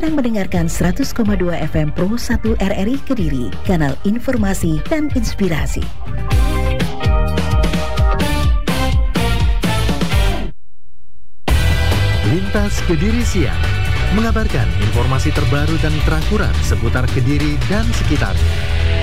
sedang mendengarkan 100,2 FM Pro 1 RRI Kediri, kanal informasi dan inspirasi. Lintas Kediri Siang mengabarkan informasi terbaru dan terakurat seputar Kediri dan sekitarnya.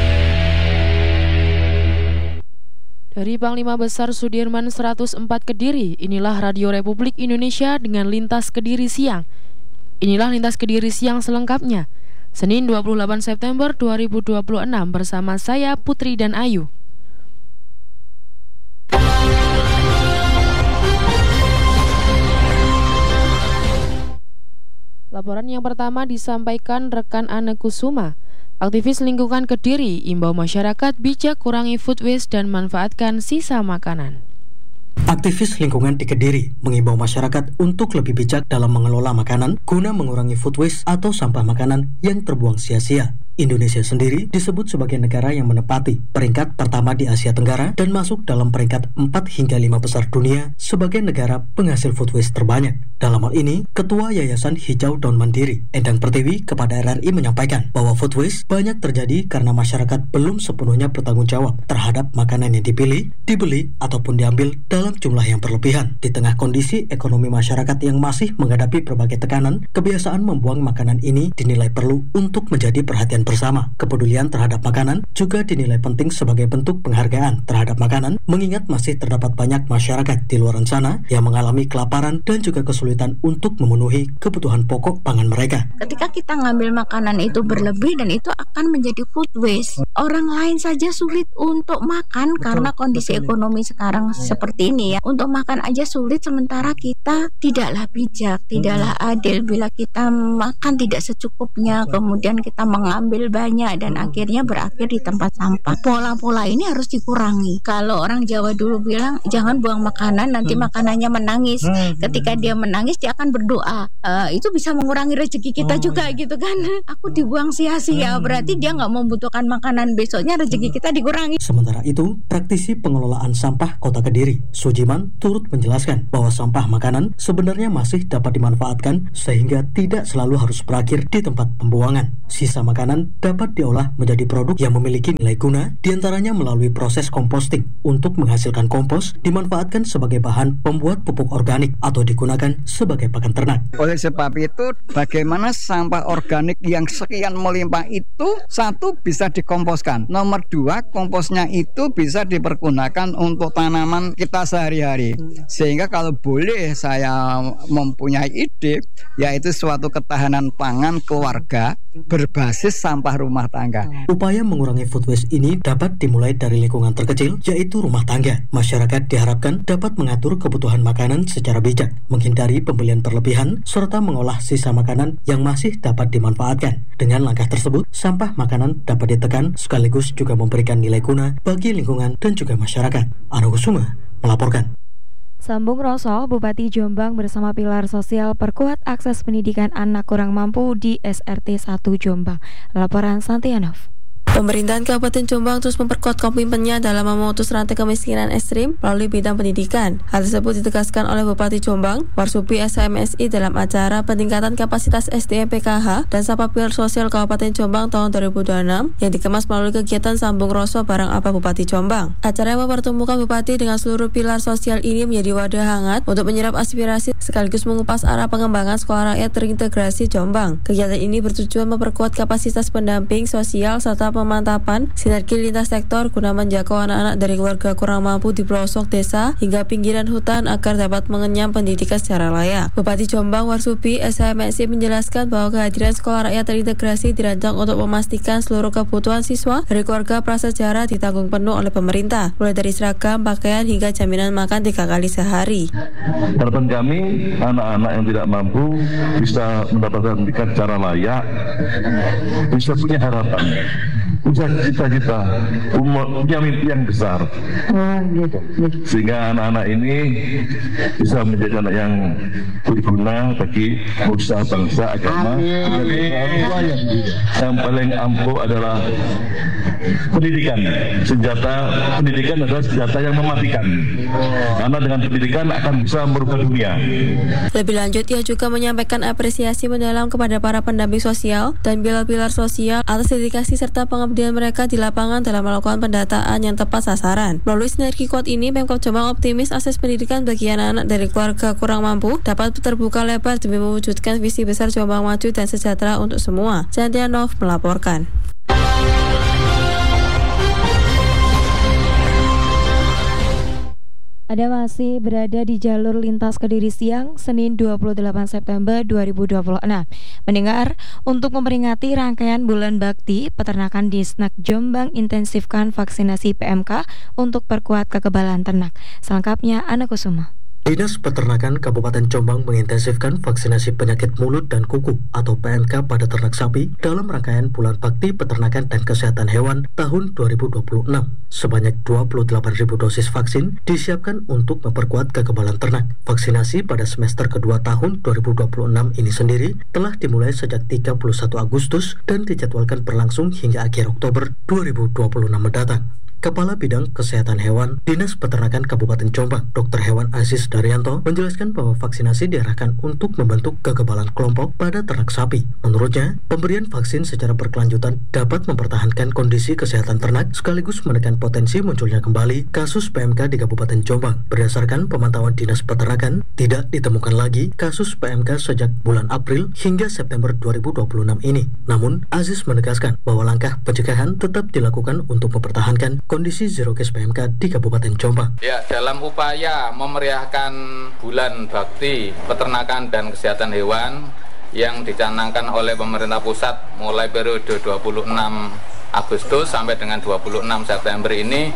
Dari Panglima Besar Sudirman 104 Kediri, inilah Radio Republik Indonesia dengan Lintas Kediri Siang. Inilah Lintas Kediri Siang selengkapnya. Senin 28 September 2026 bersama saya Putri dan Ayu. Laporan yang pertama disampaikan rekan Ane Kusuma. Aktivis lingkungan Kediri imbau masyarakat bijak kurangi food waste dan manfaatkan sisa makanan. Aktivis lingkungan di Kediri mengimbau masyarakat untuk lebih bijak dalam mengelola makanan guna mengurangi food waste atau sampah makanan yang terbuang sia-sia. Indonesia sendiri disebut sebagai negara yang menempati peringkat pertama di Asia Tenggara dan masuk dalam peringkat 4 hingga 5 besar dunia sebagai negara penghasil food waste terbanyak. Dalam hal ini, Ketua Yayasan Hijau Daun Mandiri, Endang Pertiwi, kepada RRI menyampaikan bahwa food waste banyak terjadi karena masyarakat belum sepenuhnya bertanggung jawab terhadap makanan yang dipilih, dibeli, ataupun diambil dalam jumlah yang berlebihan. Di tengah kondisi ekonomi masyarakat yang masih menghadapi berbagai tekanan, kebiasaan membuang makanan ini dinilai perlu untuk menjadi perhatian bersama. Kepedulian terhadap makanan juga dinilai penting sebagai bentuk penghargaan terhadap makanan, mengingat masih terdapat banyak masyarakat di luar sana yang mengalami kelaparan dan juga kesulitan untuk memenuhi kebutuhan pokok pangan mereka. Ketika kita ngambil makanan itu berlebih dan itu akan menjadi food waste. Orang lain saja sulit untuk makan karena kondisi ekonomi sekarang seperti ini ya. Untuk makan aja sulit, sementara kita tidaklah bijak, tidaklah adil bila kita makan tidak secukupnya, kemudian kita mengambil banyak dan akhirnya berakhir di tempat sampah. Pola-pola ini harus dikurangi. Kalau orang Jawa dulu bilang jangan buang makanan, nanti makanannya menangis. Ketika dia menangis dia akan berdoa. Itu bisa mengurangi rezeki kita juga gitu kan. Aku dibuang sia-sia, berarti dia nggak membutuhkan makanan, besoknya rezeki kita dikurangi. Sementara itu, praktisi pengelolaan sampah Kota Kediri, Sujiman, turut menjelaskan bahwa sampah makanan sebenarnya masih dapat dimanfaatkan sehingga tidak selalu harus berakhir di tempat pembuangan. Sisa makanan dapat diolah menjadi produk yang memiliki nilai guna, diantaranya melalui proses composting untuk menghasilkan kompos, dimanfaatkan sebagai bahan pembuat pupuk organik atau digunakan sebagai pakan ternak. Oleh sebab itu, bagaimana sampah organik yang sekian melimpah itu, satu, bisa dikomposkan. Nomor dua, komposnya itu bisa dipergunakan untuk tanaman kita sehari-hari. Sehingga kalau boleh saya mempunyai ide, yaitu suatu ketahanan pangan keluarga berbasis sampah rumah tangga. Upaya mengurangi food waste ini dapat dimulai dari lingkungan terkecil, yaitu rumah tangga. Masyarakat diharapkan dapat mengatur kebutuhan makanan secara bijak, menghindari pembelian berlebihan, serta mengolah sisa makanan yang masih dapat dimanfaatkan. Dengan langkah tersebut, sampah makanan dapat ditekan sekaligus juga memberikan nilai guna bagi lingkungan dan juga masyarakat. Ane Kusuma melaporkan. Sambung Roso, Bupati Jombang bersama Pilar Sosial perkuat akses pendidikan anak kurang mampu di SRT 1 Jombang. Laporan Santianov. Pemerintahan Kabupaten Jombang terus memperkuat komitmennya dalam memutus rantai kemiskinan ekstrim melalui bidang pendidikan. Hal tersebut ditegaskan oleh Bupati Jombang, Warsupi SHMSI dalam acara peningkatan kapasitas SDM PKH dan Sapa Pilar Sosial Kabupaten Jombang tahun 2026 yang dikemas melalui kegiatan Sambung Roso bareng Apa Bupati Jombang. Acara yang mempertemukan Bupati dengan seluruh pilar sosial ini menjadi wadah hangat untuk menyerap aspirasi sekaligus mengupas arah pengembangan sekolah rakyat terintegrasi Jombang. Kegiatan ini bertujuan memperkuat kapasitas pendamping sosial serta pemantapan sinergi lintas sektor guna menjangkau anak-anak dari keluarga kurang mampu di pelosok desa hingga pinggiran hutan agar dapat mengenyam pendidikan secara layak. Bupati Jombang Warsupi SHMSI menjelaskan bahwa kehadiran sekolah rakyat terintegrasi dirancang untuk memastikan seluruh kebutuhan siswa dari keluarga prasejarah ditanggung penuh oleh pemerintah, mulai dari seragam, pakaian hingga jaminan makan 3 kali sehari. Harapan kami anak-anak yang tidak mampu bisa mendapatkan pendidikan secara layak, bisa punya harapan. cita-cita, punya mimpi yang besar, sehingga anak-anak ini bisa menjadi anak yang berguna bagi usaha bangsa, agama. Yang paling ampuh adalah pendidikan. Pendidikan adalah senjata yang mematikan, karena dengan pendidikan akan bisa merubah dunia. Lebih lanjut, ia juga menyampaikan apresiasi mendalam kepada para pendamping sosial dan pilar-pilar sosial atas dedikasi serta pengabdian mereka di lapangan dalam melakukan pendataan yang tepat sasaran. Melalui sinergi kuat ini, Pemkot Jombang optimis akses pendidikan bagi anak-anak dari keluarga kurang mampu dapat terbuka lebar demi mewujudkan visi besar Jombang maju dan sejahtera untuk semua. Jantianov melaporkan. Anda masih berada di jalur lintas Kediri siang, Senin 28 September 2026. Mendengar, untuk memperingati rangkaian Bulan Bakti, Peternakan Disnak Jombang intensifkan vaksinasi PMK untuk perkuat kekebalan ternak. Selengkapnya, Ana Kusuma. Dinas Peternakan Kabupaten Jombang mengintensifkan vaksinasi penyakit mulut dan kuku atau PMK pada ternak sapi dalam rangkaian Bulan Bakti Peternakan dan Kesehatan Hewan tahun 2026. Sebanyak 28.000 dosis vaksin disiapkan untuk memperkuat kekebalan ternak. Vaksinasi pada semester kedua tahun 2026 ini sendiri telah dimulai sejak 31 Agustus dan dijadwalkan berlangsung hingga akhir Oktober 2026 mendatang. Kepala Bidang Kesehatan Hewan Dinas Peternakan Kabupaten Jombang, Dr. Hewan Aziz Daryanto, menjelaskan bahwa vaksinasi diarahkan untuk membentuk kekebalan kelompok pada ternak sapi. Menurutnya, pemberian vaksin secara berkelanjutan dapat mempertahankan kondisi kesehatan ternak sekaligus menekan potensi munculnya kembali kasus PMK di Kabupaten Jombang. Berdasarkan pemantauan Dinas Peternakan, tidak ditemukan lagi kasus PMK sejak bulan April hingga September 2026 ini. Namun, Aziz menegaskan bahwa langkah pencegahan tetap dilakukan untuk mempertahankan kondisi zero case PMK di Kabupaten Jombang. Ya, dalam upaya memeriahkan Bulan Bakti Peternakan dan Kesehatan Hewan yang dicanangkan oleh pemerintah pusat mulai periode 26 Agustus sampai dengan 26 September ini,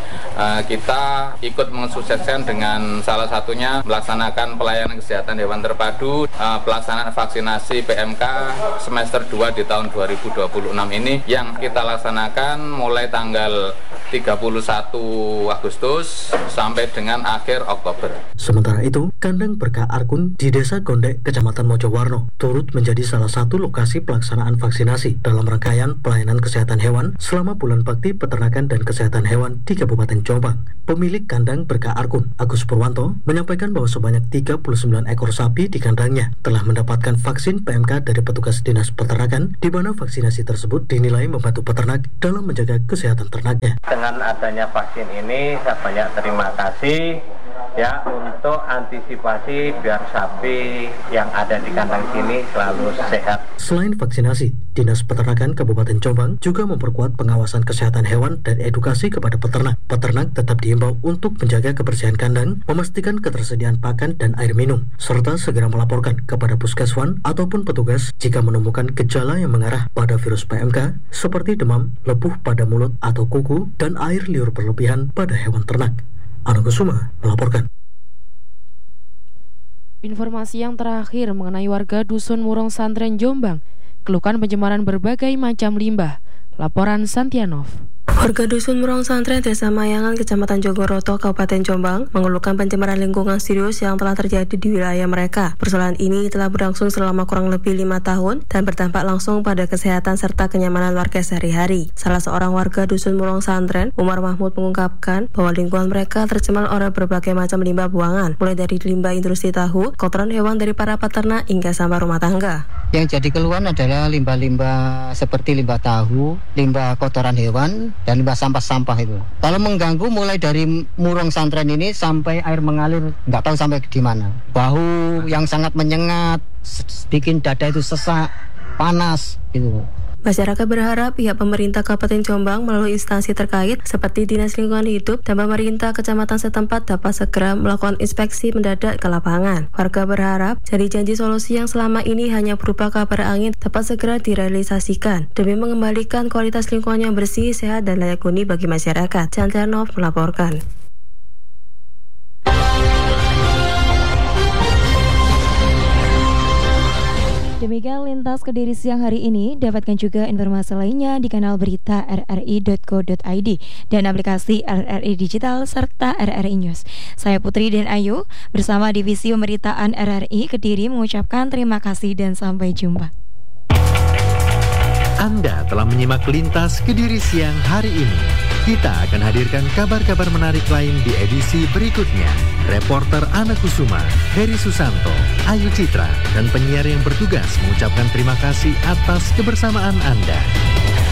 kita ikut mensukseskan dengan salah satunya melaksanakan pelayanan kesehatan hewan terpadu, pelaksanaan vaksinasi PMK semester 2 di tahun 2026 ini yang kita laksanakan mulai tanggal 31 Agustus sampai dengan akhir Oktober. Sementara itu, kandang Berkah Arkun di Desa Gondek, Kecamatan Mojowarno, turut menjadi salah satu lokasi pelaksanaan vaksinasi dalam rangkaian pelayanan kesehatan hewan selama Bulan Bakti Peternakan dan Kesehatan Hewan di Kabupaten Jombang. Pemilik kandang Berkah Arkun, Agus Purwanto, menyampaikan bahwa sebanyak 39 ekor sapi di kandangnya telah mendapatkan vaksin PMK dari petugas Dinas Peternakan, di mana vaksinasi tersebut dinilai membantu peternak dalam menjaga kesehatan ternaknya. Dengan adanya vaksin ini, saya banyak terima kasih ya untuk antisipasi biar sapi yang ada di kandang sini selalu sehat. Selain vaksinasi, Dinas Peternakan Kabupaten Jombang juga memperkuat pengawasan kesehatan hewan dan edukasi kepada peternak. Peternak tetap diimbau untuk menjaga kebersihan kandang, memastikan ketersediaan pakan dan air minum, serta segera melaporkan kepada puskeswan ataupun petugas jika menemukan gejala yang mengarah pada virus PMK seperti demam, lepuh pada mulut atau kuku, dan air liur berlebihan pada hewan ternak. Ana Kusuma melaporkan. Informasi yang terakhir mengenai warga Dusun Murong Santren Jombang, keluhkan pencemaran berbagai macam limbah. Laporan Santianov. Warga Dusun Murong Santren, Desa Mayangan, Kecamatan Jogoroto, Kabupaten Jombang, mengeluhkan pencemaran lingkungan serius yang telah terjadi di wilayah mereka. Persoalan ini telah berlangsung selama kurang lebih 5 tahun dan berdampak langsung pada kesehatan serta kenyamanan warga sehari-hari. Salah seorang warga Dusun Murong Santren, Umar Mahmud, mengungkapkan bahwa lingkungan mereka tercemar oleh berbagai macam limbah buangan, mulai dari limbah industri tahu, kotoran hewan dari para peternak, hingga sampah rumah tangga. Yang jadi keluhan adalah limbah-limbah seperti limbah tahu, limbah kotoran hewan, dan limbah sampah-sampah itu. Kalau mengganggu mulai dari Murong Santren ini sampai air mengalir, nggak tahu sampai di mana. Bau yang sangat menyengat, bikin dada itu sesak, panas gitu. Masyarakat berharap pihak pemerintah Kabupaten Jombang melalui instansi terkait seperti Dinas Lingkungan Hidup dan pemerintah kecamatan setempat dapat segera melakukan inspeksi mendadak ke lapangan. Warga berharap janji-janji solusi yang selama ini hanya berupa kabar angin dapat segera direalisasikan demi mengembalikan kualitas lingkungan yang bersih, sehat, dan layak huni bagi masyarakat. Jantianov melaporkan. Demikian Lintas Kediri siang hari ini. Dapatkan juga informasi lainnya di kanal berita rri.co.id dan aplikasi RRI Digital serta RRI News. Saya Putri dan Ayu bersama Divisi Pemberitaan RRI Kediri mengucapkan terima kasih dan sampai jumpa. Anda telah menyimak Lintas Kediri siang hari ini. Kita akan hadirkan kabar-kabar menarik lain di edisi berikutnya. Reporter Ana Kusuma, Heri Susanto, Ayu Citra, dan penyiar yang bertugas mengucapkan terima kasih atas kebersamaan Anda.